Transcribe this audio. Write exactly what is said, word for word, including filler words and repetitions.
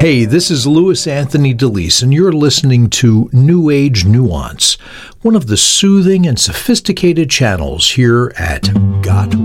Hey, this is Louis Anthony DeLise, and you're listening to New Age Nuance, one of the soothing and sophisticated channels here at Got